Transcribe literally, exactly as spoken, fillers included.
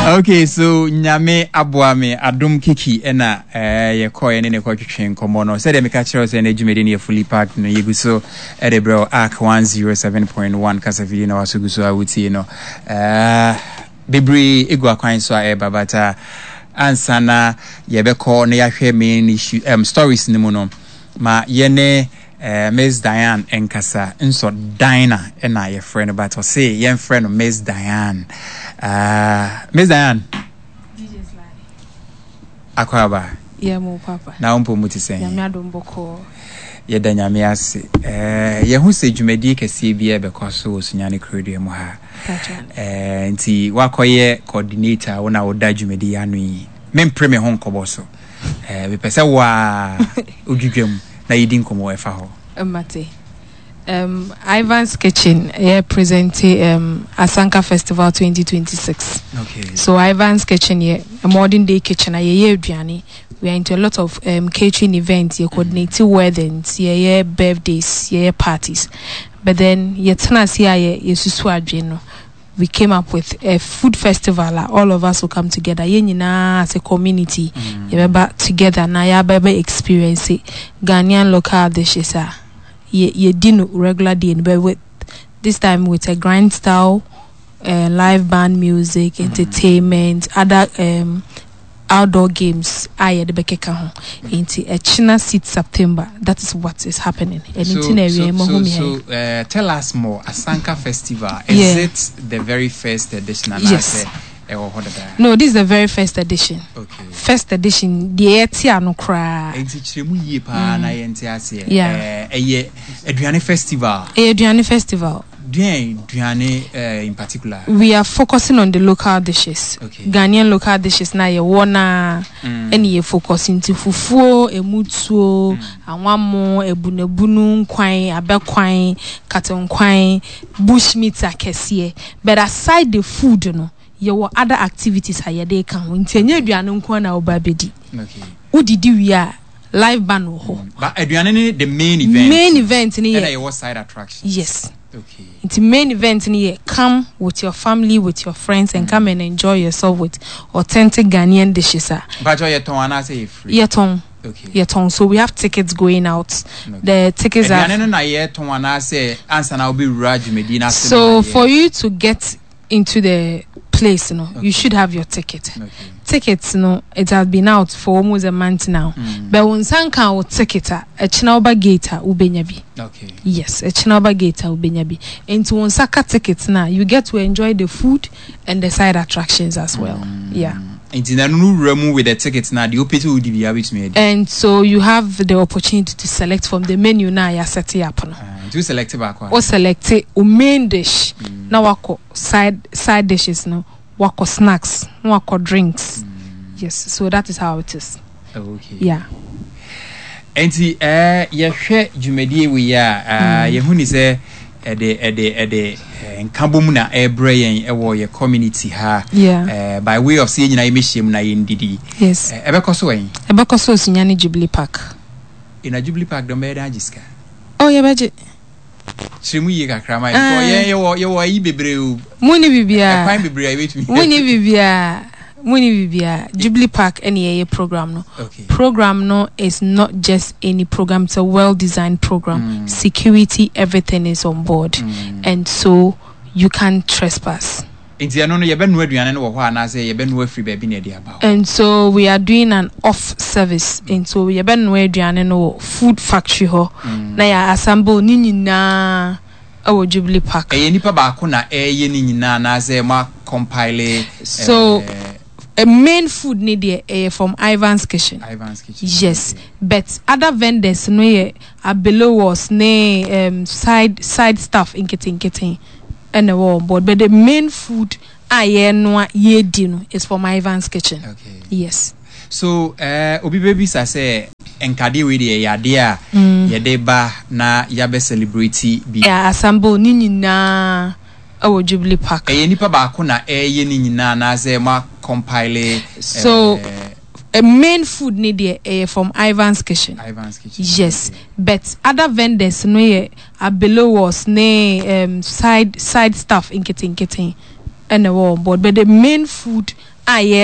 Okay, so nyame aboame adom kiki ena eh ye koye ne ne kwatwetwen komo no. Said me ka kire say na djumedi ne fully packed no yeguso edebro arc one oh seven point one kasa video na wasuguso awuti no. Eh bibri egu akwan so a babata ansana yebeko na yahwe main issue um stories ni mu no. Ma yene Uh, Miss Diane Enkasa nso Dina ena your friend but say your friend Miss Diane uh Miss Diane D J Sly akwaba yeah mo papa na umpo muti sen ya miado mboko ye da nyame ase eh ye hu se dwumadi kase bia be kwaso osunyane credo mu ha eh nti wakoye coordinator wona woda dwumadi ya no yi mempre me ho nkoboso eh be pese wa odwudwam na yidin komo efa ho mate um Ivan's Kitchen yeah present um Asanka Festival twenty twenty-six. Okay, so Ivan's Kitchen yeah a modern day kitchen yeah aduane. We are into a lot of um catering events, yeah coordinate weddings, yeah yeah birthdays, yeah parties, but then yeah tana yeah yeah susu adweno. We came up with a food festival. Uh, all of us will come together. Yenina as a community, mm. yeah, together. Na ya baby experience it. Ghanaian local dishes. Ah, ye ye dino regular day, but with this time with a grand style, uh, live band music, mm. entertainment, other um outdoor games. Aye, the bekeka ho. Into a China seat September. That is what is happening. And so, so, so, so uh, tell us more. Asanka Festival. Is yeah. it the very first edition? Yes. Uh, no, this is the very first edition. Okay. First edition. The etia no cry. Yeah. A Adriani Festival. A Adriani Festival. Uh, in particular, we are focusing on the local dishes. Okay. Ghanaian local dishes na ye wana any ye focusing to fufuo, emutsuo, anwamo, ebunebunu, kwai, abekwai, katonkwai, bushmeat akesiye. But aside the food, you know, there were other activities haye de kan. Ntenye aduane nko na obabedi. Okay. Udidi we are live band wo ho. But aduane the main event. Main event ni ye. What side attractions? Yes. Okay. It's main event in here. Come with your family, with your friends, and mm. come and enjoy yourself with authentic Ghanaian dishes. But your tongue say free. Your tongue. Okay. Your tongue. So we have tickets going out. Okay. The tickets are. So for you to get into the place, you know, okay. you should have your ticket. Okay. Tickets, you know, it has been out for almost a month now. Mm. But when Sanka or ticket, a Chinauba Gator ubenyabi. Okay. Yes, a Chinauba Gator ubenyabi. And to Saka tickets now, you get to enjoy the food and the side attractions as well. Mm. Yeah. And in a new room with the tickets now, the open will be able to make. And so you have the opportunity to select from the menu now. You set it up. Uh, do select back or select a main dish. Mm. Now wako side side dishes no. Wako snacks, wako drinks. Mm. Yes, so that is how it is. Okay. Yeah. And the uh ye share jumedi we are uh ye huni say e de e de e de nkabom na ebre yen e wo ye community ha yeah. uh, by way of saying na yemhiem na yendidi. Yes. E be koso wen. E be koso Sunyani Jubilee Park. In a Jubilee Park do me da jiska. Oh yeah, beje. Shemu ye kakra mai ko ye ye wo ye wo yi bebre o. Muni bibia. E kwan bebre ai betumi. Muni bibia. Muni bibia. Jubilee Park any a program no. Okay. Program no is not just any program, it's a well designed program. Mm. Security, everything is on board. Mm. And so you can't trespass. And so we are doing an off service. And so we are food factory ho. Na ya assemble nini na our Jubilee Park. So a main food need uh, from Ivan's Kitchen. Ivan's Kitchen. Yes, okay. But other vendors no are below us. Ne um side side stuff in getting getting and the wall board. But the main food I know ye dino is from Ivan's Kitchen. Okay. Yes. So uh obi baby say enkade we dey yade a ye dey ba na ya be celebrity bi. Yeah, assemble ni nyina our Jubilee Park. E nipa ba ko na e ye ni nyina na say ma compile. So uh, a main food need uh, from Ivan's Kitchen. Ivan's Kitchen. Yes, okay. But other vendors no are below us. Ne um side side stuff in getting getting and the wall board. But the main food a yɛ